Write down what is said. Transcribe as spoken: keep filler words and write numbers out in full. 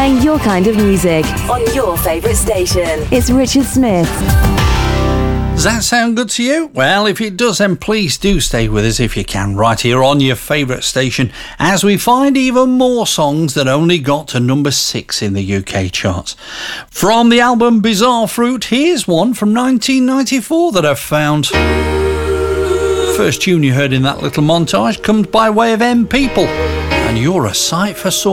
playing your kind of music on your favourite station. It's Richard Smith. Does that sound good to you? Well, if it does, then please do stay with us if you can, right here on your favourite station, as we find even more songs that only got to number six in the U K charts. From the album Bizarre Fruit, here's one from nineteen ninety-four that I've found. First tune you heard in that little montage comes by way of M People, and You're a Sight for Sore